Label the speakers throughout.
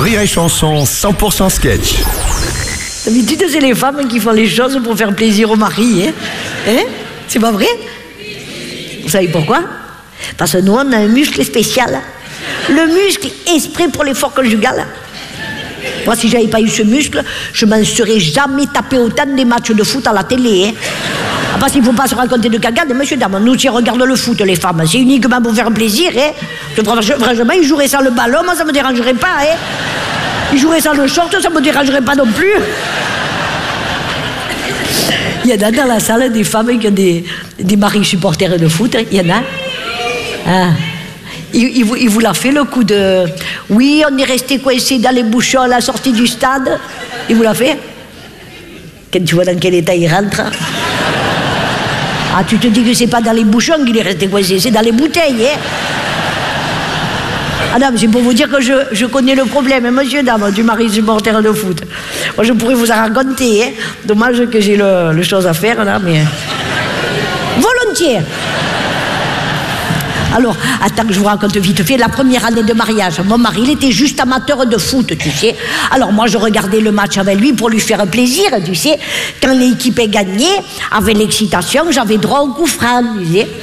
Speaker 1: Rire et Chanson 100% sketch.
Speaker 2: D'habitude, c'est les femmes qui font les choses pour faire plaisir au mari. Hein? C'est pas vrai? Vous savez pourquoi? Parce que nous, on a un muscle spécial. Le muscle exprès pour l'effort conjugal. Moi, si j'avais pas eu ce muscle, je m'en serais jamais tapé autant des matchs de foot à la télé. Hein? Parce qu'il ne faut pas se raconter de cagades, monsieur, dame. Nous, si on regarde le foot, les femmes, c'est uniquement pour faire plaisir. Hein? Franchement, ils joueraient sans le ballon, moi, ça ne me dérangerait pas. Hein? Ils joueraient sans le short, ça ne me dérangerait pas non plus. Il y en a dans la salle des femmes qui ont des maris supporters de foot. Il y en a. Ah. Il vous l'a fait le coup de... Oui, on est resté coincé dans les bouchons à la sortie du stade. Il vous l'a fait? Quand tu vois dans quel état il rentre. Ah, tu te dis que c'est pas dans les bouchons qu'il est resté coincé, c'est dans les bouteilles, hein? Ah non, c'est pour vous dire que je connais le problème, hein, monsieur, dame, du mari supporter de foot. Moi, je pourrais vous en raconter, hein? Dommage que j'ai le chose à faire, là, mais... Volontiers. Alors, attends que je vous raconte vite fait, la première année de mariage, mon mari, il était juste amateur de foot, tu sais. Alors moi, je regardais le match avec lui pour lui faire plaisir, tu sais. Quand l'équipe est gagnée, avec l'excitation, j'avais droit au coup franc, tu sais.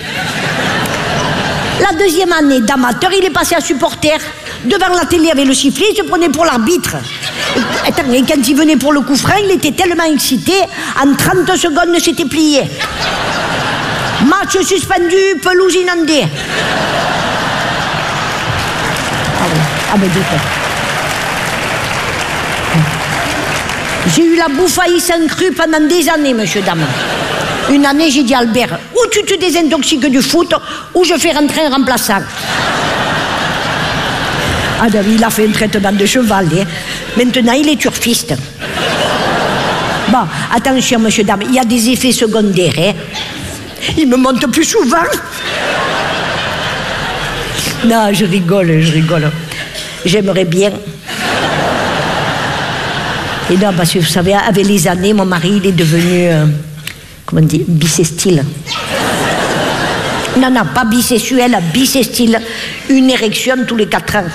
Speaker 2: La deuxième année d'amateur, il est passé à supporter. Devant la télé avec le sifflet, il se prenait pour l'arbitre. Et quand il venait pour le coup franc, il était tellement excité, en 30 secondes, il s'était plié. Match suspendu, pelouse inondée. Ah mais d'accord. J'ai eu la bouffaille sans cru pendant des années, monsieur, dame. Une année, j'ai dit à Albert, ou tu te désintoxiques du foot, ou je fais rentrer un remplaçant. Ah ben, il a fait un traitement de cheval, hein. Maintenant, il est turfiste. Bon, attention, monsieur, dame, il y a des effets secondaires, hein. Il me monte plus souvent. Non, je rigole. J'aimerais bien. Et non, parce que vous savez, avec les années, mon mari, il est devenu, comment on dit, bisextile. Non, pas bisexuel, bisextile. Une érection tous les 4 ans.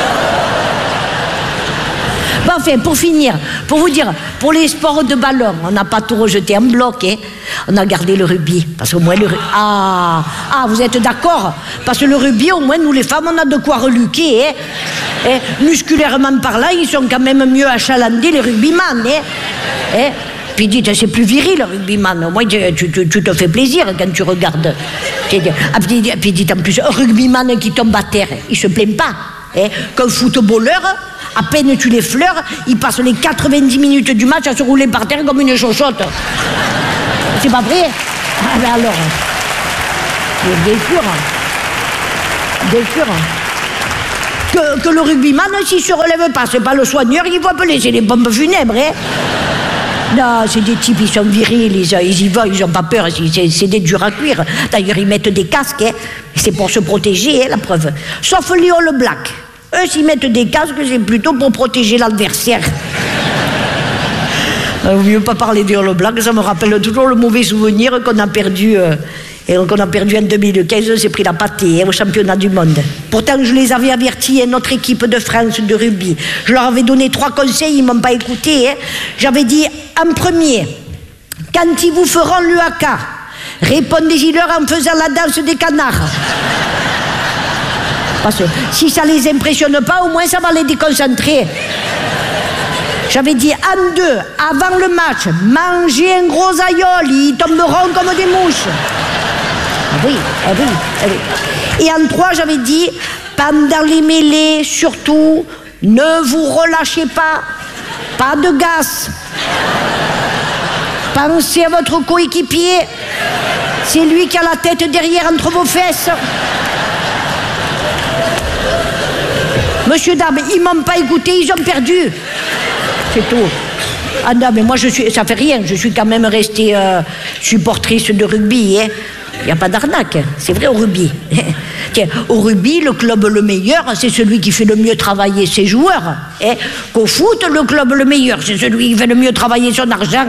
Speaker 2: Bon, enfin, pour finir, pour vous dire, pour les sports de ballon, on n'a pas tout rejeté en bloc, hein. On a gardé le rugby, parce qu'au moins le rugby... Ah, vous êtes d'accord? Parce que le rugby, au moins, nous les femmes, on a de quoi reluquer, hein. Et, musculairement parlant, ils sont quand même mieux achalandés, les rugbyman, hein. Puis dites, c'est plus viril, le rugbyman. Au moins, tu te fais plaisir quand tu regardes. Puis dites, en plus, un rugbyman qui tombe à terre, il se plaint pas, hein. Qu'un footballeur... À peine tu les fleurs, il passe les 90 minutes du match à se rouler par terre comme une chochotte. C'est pas vrai? Ah ben alors, bien sûr. Que le rugbyman, s'il se relève pas, c'est pas le soigneur, il faut appeler, c'est les pompes funèbres, hein? Non, c'est des types, ils sont virils, ils y vont, ils n'ont pas peur, c'est des durs à cuire. D'ailleurs, ils mettent des casques, hein? C'est pour se protéger, hein, la preuve. Sauf les All Blacks. Eux, s'ils mettent des casques, c'est plutôt pour protéger l'adversaire. Vaut mieux pas parler des All Blacks, ça me rappelle toujours le mauvais souvenir qu'on a perdu. Et qu'on a perdu en 2015, on s'est pris la pâtée, hein, au championnat du monde. Pourtant, je les avais avertis, hein, notre équipe de France de rugby. Je leur avais donné 3 conseils, ils ne m'ont pas écouté. Hein. J'avais dit, en premier, quand ils vous feront l'UAK, répondez-y-leur en faisant la danse des canards. Parce que si ça les impressionne pas, au moins ça va les déconcentrer. J'avais dit en 2, avant le match, mangez un gros aïeul, ils tomberont comme des mouches. Ah oui. Et en 3, j'avais dit, pendant les mêlées, surtout, ne vous relâchez pas de gaz. Pensez à votre coéquipier, c'est lui qui a la tête derrière entre vos fesses. Monsieur, dame, ils m'ont pas écouté, ils ont perdu. C'est tout. Ah non, mais moi, ça fait rien, je suis quand même restée supportrice de rugby, hein. Il n'y a pas d'arnaque, c'est vrai au rugby. Tiens, au rugby, le club le meilleur, c'est celui qui fait le mieux travailler ses joueurs. Hein. Qu'au foot, le club le meilleur, c'est celui qui fait le mieux travailler son argent.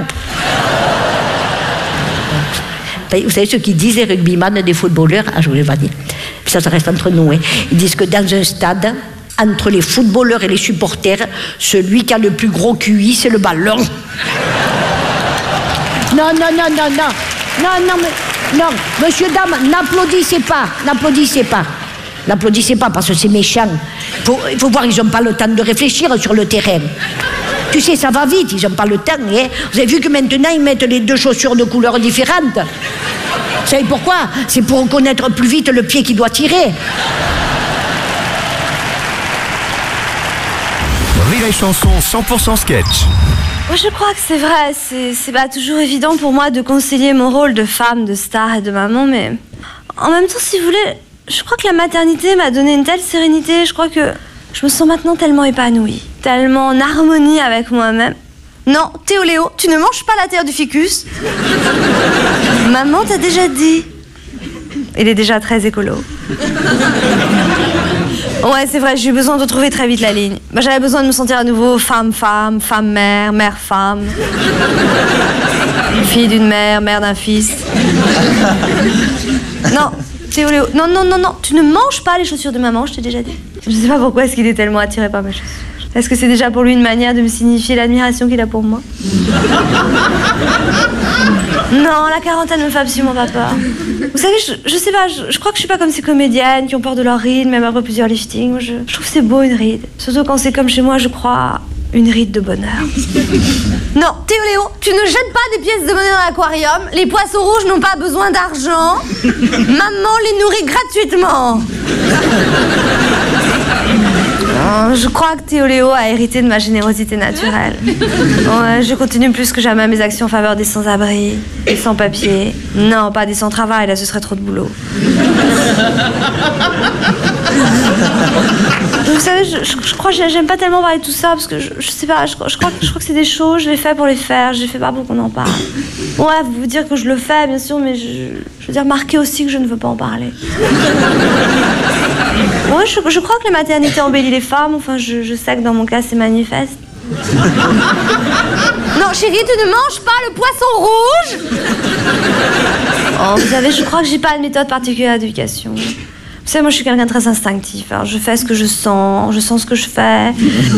Speaker 2: Vous savez ce qu'ils disent, les rugbyman des footballeurs? Ah, je ne voulais pas dire. Ça reste entre nous. Hein. Ils disent que dans un stade, entre les footballeurs et les supporters, celui qui a le plus gros QI, c'est le ballon. Non, monsieur, dame, n'applaudissez pas. N'applaudissez pas parce que c'est méchant. Il faut voir, ils n'ont pas le temps de réfléchir sur le terrain. Tu sais, ça va vite, ils n'ont pas le temps. Hein. Vous avez vu que maintenant, ils mettent les deux chaussures de couleurs différentes. Vous savez pourquoi? C'est pour reconnaître plus vite le pied qui doit tirer.
Speaker 1: Rire et chanson 100% sketch.
Speaker 3: Moi, je crois que c'est vrai. C'est pas toujours évident pour moi de concilier mon rôle de femme, de star et de maman, mais en même temps, si vous voulez, je crois que la maternité m'a donné une telle sérénité. Je crois que je me sens maintenant tellement épanouie, tellement en harmonie avec moi-même. Non, Théo Léo, tu ne manges pas la terre du ficus. Maman t'a déjà dit. Il est déjà très écolo. Ouais, c'est vrai, j'ai eu besoin de trouver très vite la ligne. J'avais besoin de me sentir à nouveau femme-femme, femme-mère, mère-femme. Fille d'une mère, mère d'un fils. Non, Théo Léo, non, tu ne manges pas les chaussures de maman, je t'ai déjà dit. Je sais pas pourquoi est-ce qu'il est tellement attiré par mes chaussures. Est-ce que c'est déjà pour lui une manière de me signifier l'admiration qu'il a pour moi? Non, la quarantaine me fait absolument pas peur. Vous savez, je sais pas, je crois que je suis pas comme ces comédiennes qui ont peur de leur ride, même après plusieurs liftings. Moi, je trouve que c'est beau une ride. Surtout quand c'est comme chez moi, je crois, une ride de bonheur. Non, Théo Léo, tu ne jettes pas des pièces de monnaie dans l'aquarium. Les poissons rouges n'ont pas besoin d'argent. Maman les nourrit gratuitement. Je crois que Théo Léo a hérité de ma générosité naturelle. Ouais, je continue plus que jamais mes actions en faveur des sans-abri, des sans-papiers. Non, pas des sans-travail, là ce serait trop de boulot. Vous savez, je crois que j'aime pas tellement parler de tout ça parce que je sais pas, je crois que c'est des choses, je les fais pour les faire, je les fais pas pour qu'on en parle. Ouais, vous dire que je le fais, bien sûr, mais je veux dire marquer aussi que je ne veux pas en parler. Ouais, je crois que la maternité embellit les femmes, enfin je sais que dans mon cas c'est manifeste. Non chérie, tu ne manges pas le poisson rouge. Oh, vous savez, je crois que j'ai pas de méthode particulière d'éducation. Vous savez, moi je suis quelqu'un de très instinctif, alors je fais ce que je sens ce que je fais.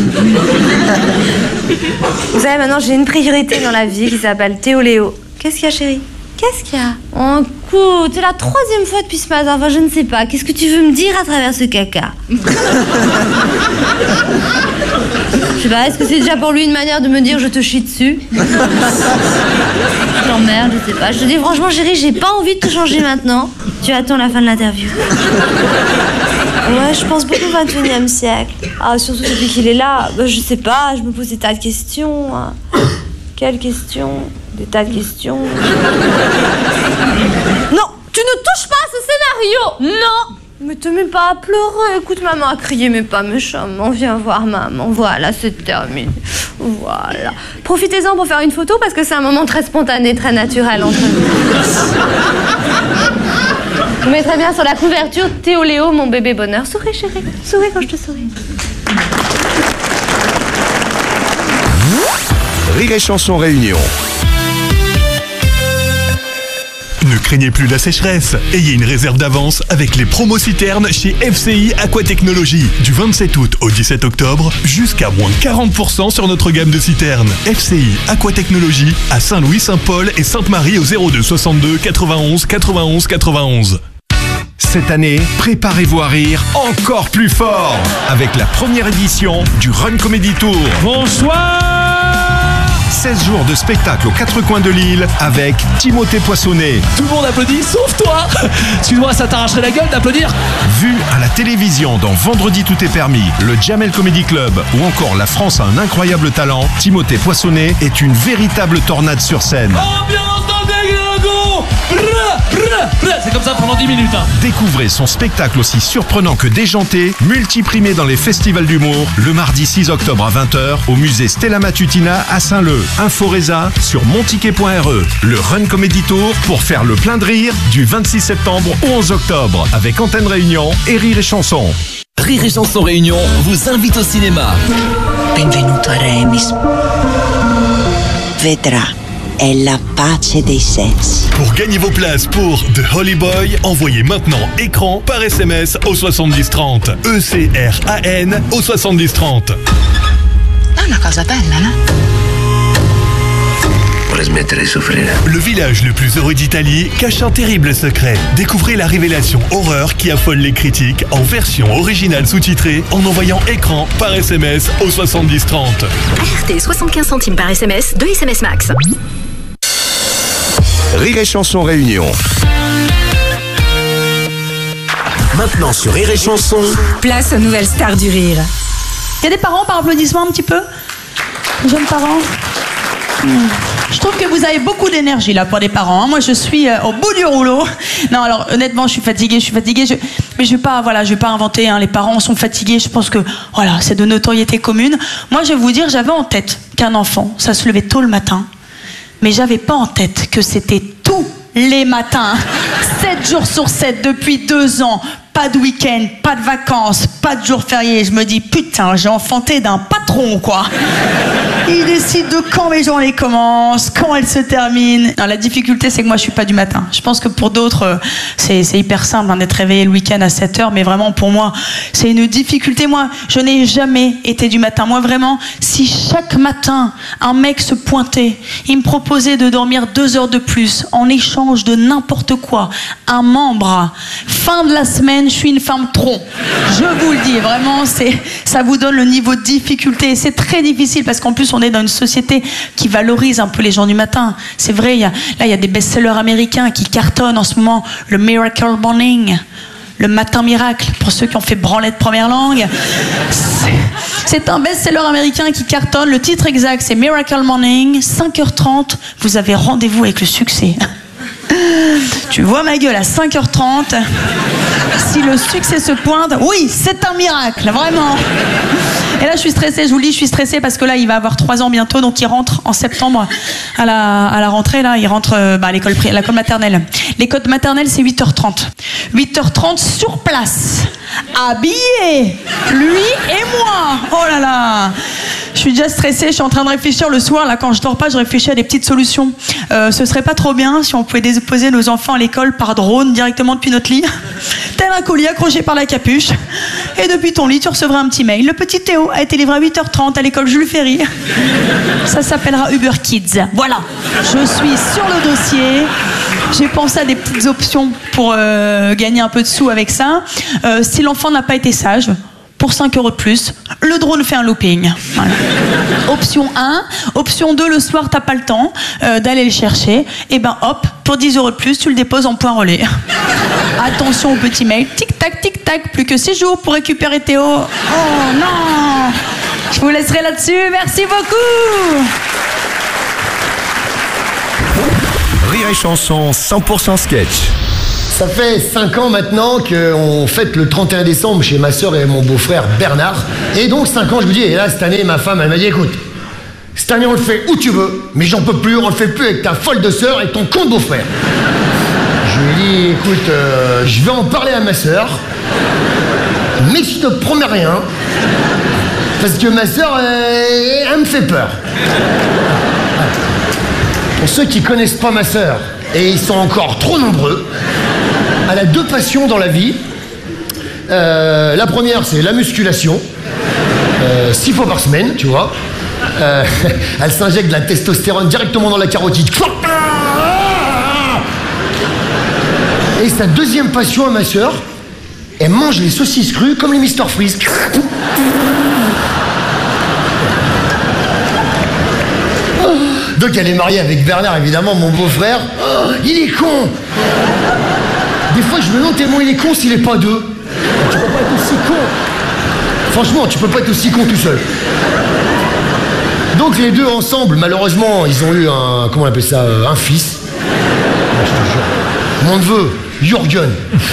Speaker 3: Vous savez, maintenant j'ai une priorité dans la vie qui s'appelle Théo Léo. Qu'est-ce qu'il y a chérie? Qu'est-ce qu'il y a? Oh, écoute, c'est la 3e fois depuis ce matin, enfin je ne sais pas. Qu'est-ce que tu veux me dire à travers ce caca? Je sais pas, est-ce que c'est déjà pour lui une manière de me dire je te chie dessus? Je l'emmerde, je sais pas. Je te dis franchement chérie, j'ai pas envie de te changer maintenant. Tu attends la fin de l'interview. Ouais, je pense beaucoup au XXIe siècle. Ah, surtout depuis qu'il est là, je sais pas, je me pose des tas de questions. Quelles questions? Des tas de questions. Non, tu ne touches pas à ce scénario. Non. Mais te mets pas à pleurer. Écoute, maman a crié, mais pas méchamment. Viens voir maman. Voilà, c'est terminé. Voilà. Profitez-en pour faire une photo parce que c'est un moment très spontané, très naturel entre nous. Je mettrai bien sur la couverture Théo Léo, mon bébé bonheur. Souris, chérie. Souris quand je te souris.
Speaker 1: Rire et chanson réunion.
Speaker 4: Ne craignez plus la sécheresse. Ayez une réserve d'avance avec les promos citernes chez FCI Aquatechnologie. Du 27 août au 17 octobre, jusqu'à moins 40% sur notre gamme de citernes. FCI Aquatechnologie à Saint-Louis, Saint-Paul et Sainte-Marie au 02 62 91 91 91.
Speaker 5: Cette année, préparez-vous à rire encore plus fort avec la première édition du Run Comedy Tour.
Speaker 6: Bonsoir!
Speaker 5: 16 jours de spectacle aux 4 coins de l'île avec Timothée Poissonnet.
Speaker 6: Tout le monde applaudit, sauf toi. Excuse-moi, ça t'arracherait la gueule d'applaudir.
Speaker 5: Vu à la télévision dans Vendredi tout est permis, le Jamel Comedy Club ou encore La France a un incroyable talent, Timothée Poissonnet est une véritable tornade sur scène.
Speaker 6: Ambiance dans des gringos. C'est comme ça pendant 10 minutes.
Speaker 5: Découvrez son spectacle aussi surprenant que déjanté, multiprimé dans les festivals d'humour, le mardi 6 octobre à 20h au musée Stella Matutina à Saint-Leu. Inforesa sur monticket.re. Le Run Comedy Tour pour faire le plein de rire du 26 septembre au 11 octobre avec Antenne Réunion et Rire et Chanson.
Speaker 7: Rire et Chanson Réunion vous invite au cinéma.
Speaker 8: Benvenuto a Remis. Vedrà, è la pace dei sessi.
Speaker 4: Pour gagner vos places pour The Holy Boy, envoyez maintenant écran par SMS au 7030. ECRAN au 7030.
Speaker 8: È una cosa bella, no?
Speaker 4: Le village le plus heureux d'Italie cache un terrible secret. Découvrez la révélation horreur qui affole les critiques en version originale sous-titrée en envoyant écran par SMS au 7030.
Speaker 9: RT 75 centimes par SMS, 2 SMS max.
Speaker 1: Rire et Chanson Réunion. Maintenant sur Rire et Chanson.
Speaker 10: Place aux nouvelles stars du rire.
Speaker 11: Il y a des parents par applaudissement un petit peu? Jeunes parents? Je trouve que vous avez beaucoup d'énergie là pour des parents. Moi, je suis au bout du rouleau. Non, alors honnêtement, je suis fatiguée. Mais je vais pas inventer. Les parents sont fatigués. Je pense que voilà, c'est de notoriété commune. Moi, je vais vous dire, j'avais en tête qu'un enfant, ça se levait tôt le matin, mais j'avais pas en tête que c'était tous les matins, 7 jours sur 7 depuis 2 ans. Pas de week-end, pas de vacances, pas de jours fériés. Je me dis, putain, j'ai enfanté d'un patron, quoi. Il décide de quand mes journées commencent, quand elles se terminent. Non, la difficulté, c'est que moi, je suis pas du matin. Je pense que pour d'autres, c'est hyper simple d'être réveillé le week-end à 7h, mais vraiment, pour moi, c'est une difficulté. Moi, je n'ai jamais été du matin. Moi, vraiment, si chaque matin, un mec se pointait, il me proposait de dormir 2 heures de plus en échange de n'importe quoi, un membre, fin de la semaine, je suis une femme tronc. Je vous le dis, vraiment, ça vous donne le niveau de difficulté. C'est très difficile parce qu'en plus, on est dans une société qui valorise un peu les gens du matin. C'est vrai, il y a des best-sellers américains qui cartonnent en ce moment. Le Miracle Morning, le matin miracle, pour ceux qui ont fait branlette première langue. C'est un best-seller américain qui cartonne. Le titre exact, c'est Miracle Morning, 5h30, vous avez rendez-vous avec le succès. Tu vois ma gueule à 5h30. Si le succès se pointe, oui, c'est un miracle, vraiment. Et là, je suis stressée, je vous le dis, je suis stressée parce que là, il va avoir 3 ans bientôt, donc il rentre en septembre à la rentrée, là, il rentre à l'école maternelle. L'école maternelle, c'est 8h30. 8h30 sur place, habillé, lui et moi. Oh là là. Je suis déjà stressée, je suis en train de réfléchir le soir, là, quand je dors pas, je réfléchis à des petites solutions. Ce serait pas trop bien si on pouvait déposer nos enfants à l'école par drone directement depuis notre lit, tel un colis accroché par la capuche, et depuis ton lit, tu recevras un petit mail. Le petit Théo a été livré à 8h30 à l'école Jules Ferry. Ça s'appellera Uber Kids. Voilà, je suis sur le dossier. J'ai pensé à des petites options pour gagner un peu de sous avec ça. Si l'enfant n'a pas été sage, pour 5 € de plus, le drone fait un looping. Voilà. Option 1. Option 2, le soir, t'as pas le temps d'aller le chercher. Et ben hop, pour 10 € de plus, tu le déposes en point relais. Attention au petit mail. Tic-tac, plus que 6 jours pour récupérer Théo. Oh non! Je vous laisserai là-dessus. Merci beaucoup!
Speaker 1: Rire et Chanson 100% sketch.
Speaker 12: Ça fait 5 ans maintenant qu'on fête le 31 décembre chez ma soeur et mon beau-frère Bernard. Et donc 5 ans, je me dis, et là cette année, ma femme, elle m'a dit, écoute, cette année on le fait où tu veux, mais j'en peux plus, on le fait plus avec ta folle de sœur et ton con de beau-frère. Je lui ai dit, écoute, je vais en parler à ma sœur, mais je te promets rien, parce que ma sœur, elle me fait peur. Pour ceux qui connaissent pas ma sœur, et ils sont encore trop nombreux, elle a 2 passions dans la vie. La première, c'est la musculation. 6 fois par semaine, tu vois. Elle s'injecte de la testostérone directement dans la carotide. Et sa deuxième passion à ma sœur, elle mange les saucisses crues comme les Mr. Freeze. Donc elle est mariée avec Bernard, évidemment, mon beau-frère. Oh, il est con. Des fois, je me demande tellement il est con s'il est pas 2. Tu peux pas être aussi con. Franchement, tu peux pas être aussi con tout seul. Donc les 2 ensemble, malheureusement, ils ont eu un... Comment on appelle ça, un fils. Je te jure. Mon neveu, Jürgen.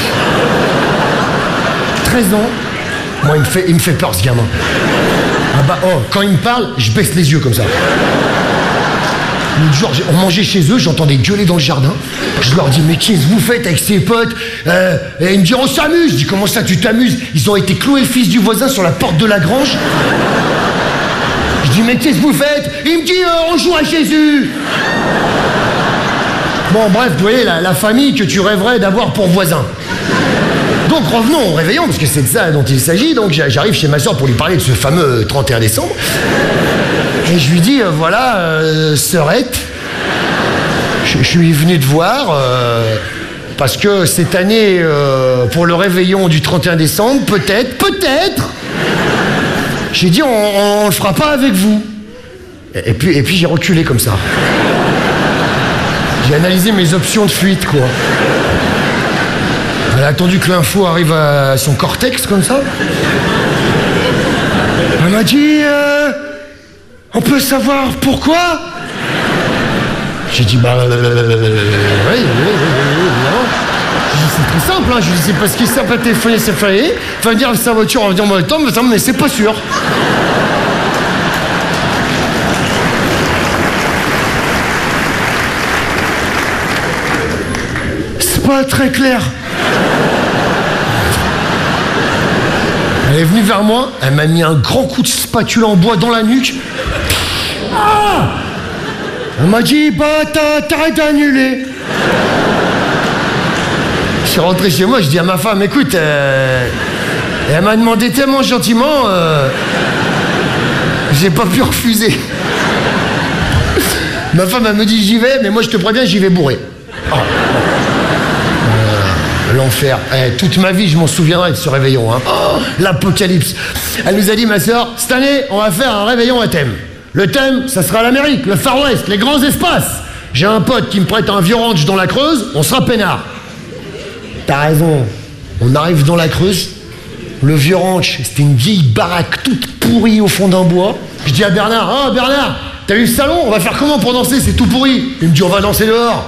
Speaker 12: 13 ans. Moi, il me fait peur, ce gamin. Ah bah, oh, quand il me parle, je baisse les yeux comme ça. L'autre jour, on mangeait chez eux, j'entendais gueuler dans le jardin. Je leur dis, mais qu'est-ce que vous faites avec ces potes? Et ils me disent, on s'amuse. Je dis, comment ça, tu t'amuses? Ils ont été clouer le fils du voisin sur la porte de la grange. Je dis, mais qu'est-ce que vous faites? Il me dit, on joue à Jésus. Bon, bref, vous voyez, la famille que tu rêverais d'avoir pour voisin. Donc revenons au réveillon, parce que c'est de ça dont il s'agit. Donc j'arrive chez ma soeur pour lui parler de ce fameux 31 décembre. Et je lui dis, voilà, sœurette, je suis venu te voir parce que cette année, pour le réveillon du 31 décembre, peut-être, j'ai dit, on le fera pas avec vous. Et puis j'ai reculé comme ça. J'ai analysé mes options de fuite, quoi. Elle a attendu que l'info arrive à son cortex, comme ça. Elle m'a dit, on peut savoir pourquoi? J'ai dit, bah, oui, c'est très simple, hein. Je lui dis, c'est parce qu'il s'est pas téléphoné, c'est férié. Il va me dire sa voiture, on va dire, moi, le temps, mais c'est pas sûr. C'est pas très clair. Elle est venue vers moi, elle m'a mis un grand coup de spatule en bois dans la nuque. Ah! Elle m'a dit, bah, t'arrêtes d'annuler. Je suis rentré chez moi, je dis à ma femme, écoute, et elle m'a demandé tellement gentiment, j'ai pas pu refuser. Ma femme, elle me dit, j'y vais, mais moi, je te préviens, j'y vais bourré. Oh. L'enfer. Toute ma vie, je m'en souviendrai de ce réveillon. Hein. Oh, l'apocalypse. Elle nous a dit, ma soeur, cette année, on va faire un réveillon à thème. Le thème, ça sera l'Amérique, le Far West, les grands espaces. J'ai un pote qui me prête un vieux ranch dans la Creuse, on sera peinard. T'as raison. On arrive dans la Creuse. Le vieux ranch, c'était une vieille baraque toute pourrie au fond d'un bois. Je dis à Bernard, oh Bernard, t'as vu le salon? On va faire comment pour danser? C'est tout pourri. Il me dit, on va danser dehors.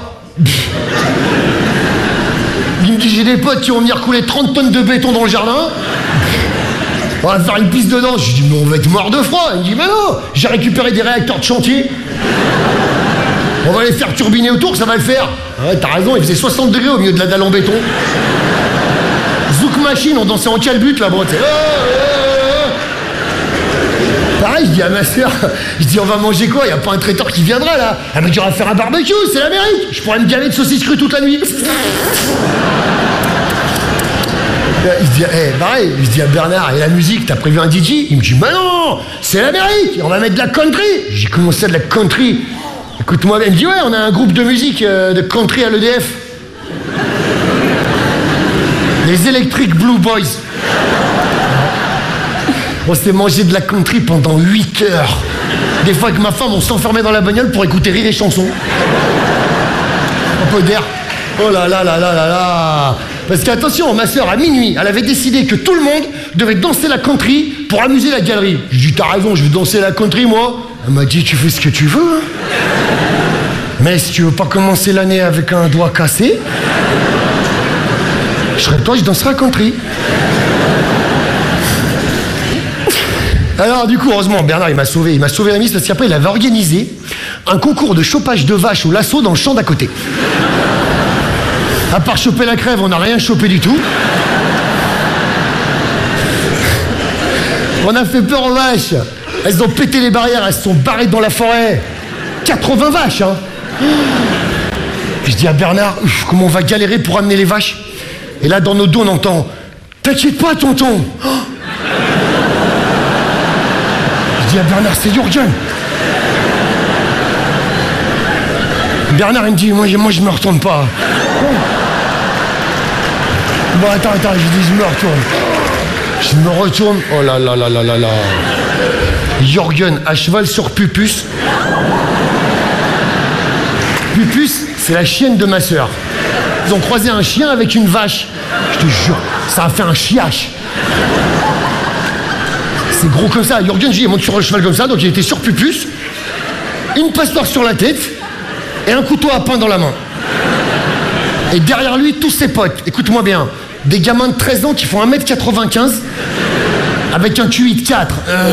Speaker 12: Il me dit, j'ai des potes qui vont venir couler 30 tonnes de béton dans le jardin. On va faire une piste de danse. Je dis, mais on va être mort de froid. Il me dit, mais non, j'ai récupéré des réacteurs de chantier. On va les faire turbiner autour, ça va le faire. Ouais, t'as raison, il faisait 60 degrés au milieu de la dalle en béton. Zouk machine, on dansait en calbut là-bas. Pareil, je dis à ma soeur, je dis, on va manger quoi? Il n'y a pas un traiteur qui viendra là. Elle me dit, on va faire un barbecue, c'est l'Amérique. Je pourrais me gaver de saucisses crues toute la nuit. Je dis, pareil, je dis à Bernard, et la musique, t'as prévu un DJ? Il me dit, bah non, c'est l'Amérique, on va mettre de la country. J'ai commencé à de la country. Écoute-moi, il me dit, ouais, on a un groupe de musique de country à l'EDF. Les Electric Blue Boys. On s'est mangé de la country pendant 8 heures. Des fois avec ma femme, on s'enfermait dans la bagnole pour écouter Rire et Chanson. Un peu d'air. Oh là là là là là là. Parce qu'attention, ma soeur, à minuit, elle avait décidé que tout le monde devait danser la country pour amuser la galerie. Je lui ai dit, t'as raison, je vais danser la country, moi. Elle m'a dit, tu fais ce que tu veux. Hein. Mais si tu veux pas commencer l'année avec un doigt cassé, je serais toi, je danserai la country. Alors du coup, heureusement, Bernard, il m'a sauvé la mise parce qu'après, il avait organisé un concours de chopage de vaches au lasso dans le champ d'à côté. À part choper la crève, on n'a rien chopé du tout. On a fait peur aux vaches. Elles ont pété les barrières, elles se sont barrées dans la forêt. 80 vaches, hein. Puis je dis à Bernard, comment on va galérer pour amener les vaches? Et là, dans nos dos, on entend, t'inquiète pas, tonton. Oh. Je dis à Bernard, c'est Jürgen. Bernard, il me dit, moi je me retourne pas. Bon, attends, je dis, je me retourne. Je me retourne, oh là là là là là là. Jürgen à cheval sur Pupus. Pupus, c'est la chienne de ma soeur. Ils ont croisé un chien avec une vache. Je te jure, ça a fait un chiache. C'est gros comme ça. Jürgen, il monte sur le cheval comme ça, donc il était sur Pupus, une passoire sur la tête et un couteau à pain dans la main. Et derrière lui, tous ses potes. Écoute-moi bien. Des gamins de 13 ans qui font 1m95 avec un Q8-4.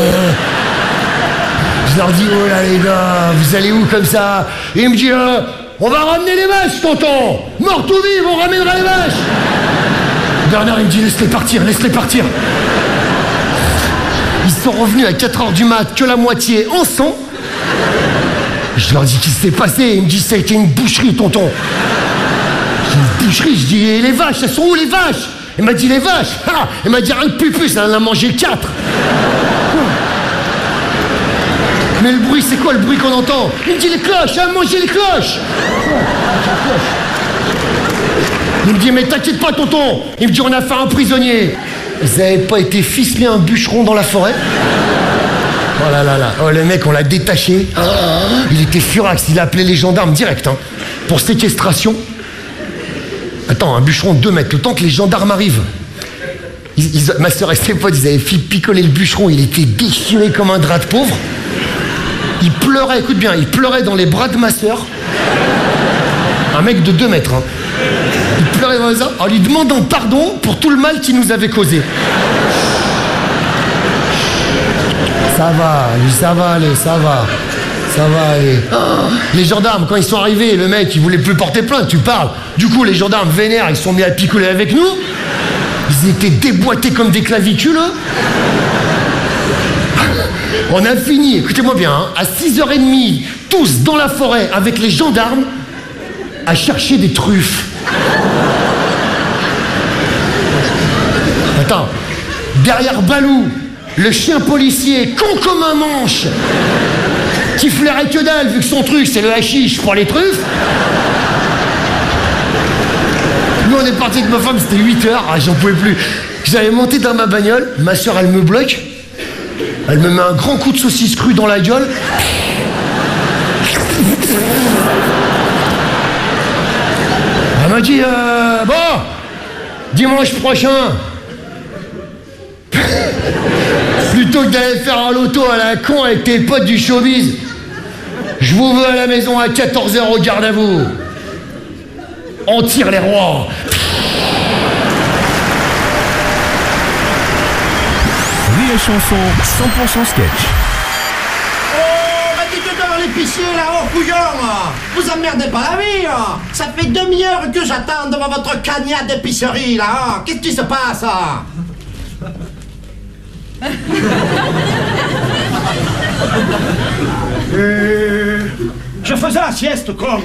Speaker 12: Je leur dis, oh là les gars, vous allez où comme ça? Et il me dit, on va ramener les vaches, tonton. Mort ou vive, on ramènera les vaches. Bernard, il me dit, laisse-les partir, laisse-les partir. Ils sont revenus à 4h du mat, que la moitié en sang. Je leur dis, qu'est-ce qui s'est passé? Il me dit, ça a été une boucherie, tonton. Une boucherie, je dis, et les vaches, elles sont où les vaches? Il m'a dit, les vaches? Ah, il m'a dit, rien que pupus, elle en a mangé 4. Mais le bruit, c'est quoi le bruit qu'on entend? Il me dit, les cloches, elle a mangé les cloches. Il me dit, mais t'inquiète pas, tonton. Il me dit, on a fait un prisonnier. Vous avez pas été ficelé un bûcheron dans la forêt? Oh là là là. Oh, le mec, on l'a détaché. Il était furax, il a appelé les gendarmes direct, hein, pour séquestration. Attends, un bûcheron de 2 mètres, le temps que les gendarmes arrivent. Ma soeur et ses potes, ils avaient picolé le bûcheron, il était déchiré comme un drap de pauvre. Il pleurait, écoute bien, il pleurait dans les bras de ma soeur. Un mec de 2 mètres, hein. Il pleurait dans les bras en lui demandant pardon pour tout le mal qu'il nous avait causé. Ça va, lui, ça va aller, ça va. Ça va aller. Les gendarmes, quand ils sont arrivés, le mec, il voulait plus porter plainte, tu parles. Du coup, les gendarmes vénères, ils sont mis à picoler avec nous. Ils étaient déboîtés comme des clavicules. On a fini, écoutez-moi bien, hein, à 6h30, tous dans la forêt avec les gendarmes, à chercher des truffes. Attends, derrière Balou, le chien policier, con comme un manche, qui flairait que dalle, vu que son truc c'est le hashish pour les truffes. Nous on est parti avec ma femme, c'était 8h, j'en pouvais plus. J'avais monté dans ma bagnole, ma soeur elle me bloque, elle me met un grand coup de saucisse crue dans la gueule. Elle m'a dit, bon, dimanche prochain, plutôt que d'aller faire un loto à la con avec tes potes du showbiz, je vous veux à la maison à 14h au garde à vous. On tire les rois.
Speaker 1: Rire et chanson, 100% sketch.
Speaker 13: Oh, bah dites donc l'épicier là-haut, couillon. Vous emmerdez pas la vie. Ça fait demi-heure que j'attends devant votre cagnat d'épicerie là. Qu'est-ce qui se passe? Je faisais la sieste, con.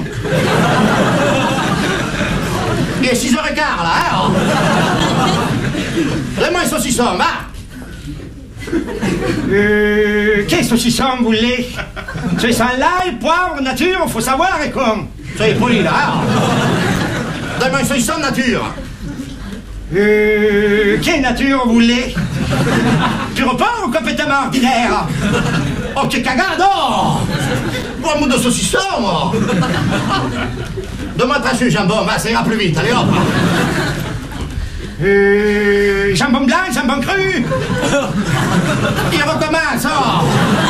Speaker 13: Il est 6h15 là, hein. Donne-moi un saucisson, va. Quel saucisson vous voulez? C'est sans l'ail, poivre, nature, faut savoir, et con. Soyez poli là, hein. Donne-moi un saucisson nature. Quelle nature vous voulez? Du repas ou complètement ordinaire? Oh, que cagado! Bon, un mot de saucisson! Donne-moi trancher le jambon, va, ça ira plus vite, allez hop! Jambon blanc, jambon cru! Il recommence, oh!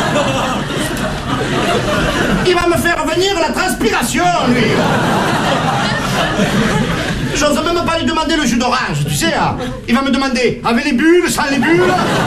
Speaker 13: Il va me faire venir la transpiration, lui! J'ose même pas lui demander le jus d'orange, tu sais, hein. Il va me demander avec les bulles, sans les bulles.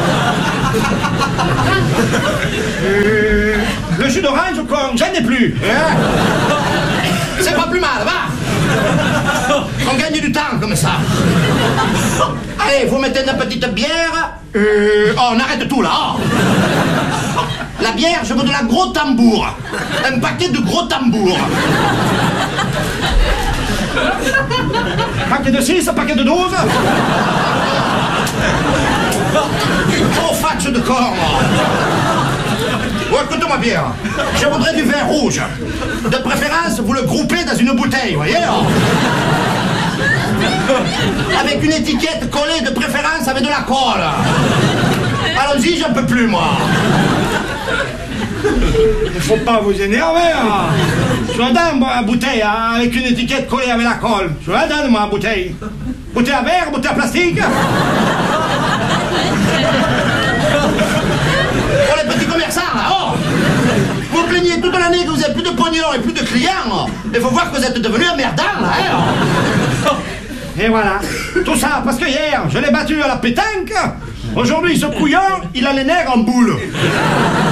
Speaker 13: Le jus d'orange, j'en ai plus. Hein? C'est pas plus mal, va. On gagne du temps comme ça. Allez, vous mettez une petite bière. Oh, on arrête tout là. Oh. La bière, je veux de la gros tambour. Un paquet de gros tambours. Paquet de 6, paquet de 12. Oh, fax de corps. Oh, écoute-moi bien. Je voudrais du vin rouge. De préférence, vous le groupez dans une bouteille, voyez. Avec une étiquette collée, de préférence avec de la colle. Allons-y, j'en peux plus, moi. Il faut pas vous énerver, hein. Je vous donne, moi, la bouteille, hein, avec une étiquette collée avec la colle. Je vous la donne, moi, la bouteille. Bouteille à verre, bouteille à plastique. Pour les petits commerçants, là, oh. Vous vous plaignez toute l'année que vous avez plus de pognon et plus de clients. Il faut voir que vous êtes devenu emmerdant, là, hein. Et voilà. Tout ça parce que hier, je l'ai battu à la pétanque. Aujourd'hui, ce couillon, il a les nerfs en boule.